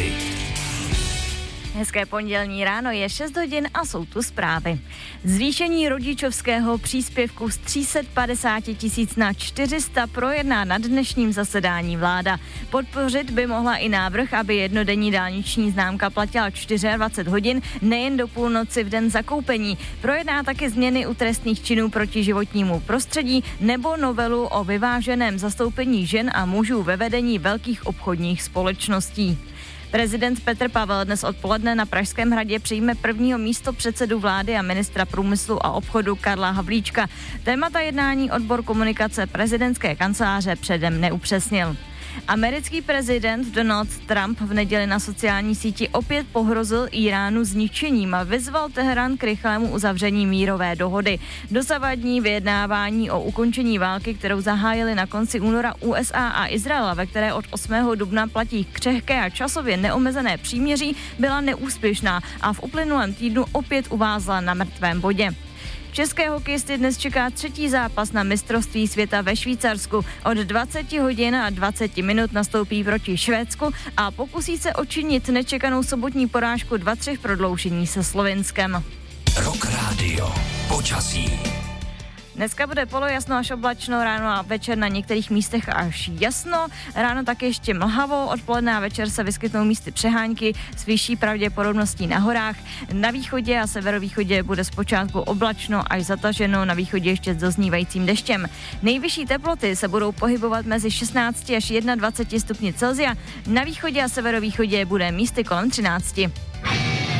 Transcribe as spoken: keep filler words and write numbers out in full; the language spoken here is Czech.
Update. Hezké pondělní ráno, je šest hodin a jsou tu zprávy. Zvýšení rodičovského příspěvku z tři sta padesát tisíc na čtyři sta projedná na dnešním zasedání vláda. Podpořit by mohla i návrh, aby jednodenní dálniční známka platila dvacet čtyři hodin, nejen do půlnoci v den zakoupení. Projedná taky změny u trestných činů proti životnímu prostředí nebo novelu o vyváženém zastoupení žen a mužů ve vedení velkých obchodních společností. Prezident Petr Pavel dnes odpoledne na Pražském hradě přijme prvního místopředsedu vlády a ministra průmyslu a obchodu Karla Havlíčka. Témata jednání odbor komunikace prezidentské kanceláře předem neupřesnil. Americký prezident Donald Trump v neděli na sociální síti opět pohrozil Íránu zničením a vyzval Teherán k rychlému uzavření mírové dohody. Dosavadní vyjednávání o ukončení války, kterou zahájili na konci února U S A a Izrael, ve které od osmého dubna platí křehké a časově neomezené příměří, byla neúspěšná a v uplynulém týdnu opět uvázla na mrtvém bodě. České hokejisty dnes čeká třetí zápas na mistrovství světa ve Švýcarsku. Od dvacet hodin a dvacet minut nastoupí proti Švédsku a pokusí se odčinit nečekanou sobotní porážku dva tři v prodloužení se Slovinskem. Rock Radio. Počasí. Dneska bude polojasno až oblačno, ráno a večer na některých místech až jasno. Ráno tak ještě mlhavo, odpoledne a večer se vyskytnou místy přehánky s vyšší pravděpodobností na horách. Na východě a severovýchodě bude zpočátku oblačno až zataženo, na východě ještě s doznívajícím deštěm. Nejvyšší teploty se budou pohybovat mezi šestnáct až dvacet jedna stupni Celsia, na východě a severovýchodě bude místy kolem třináct.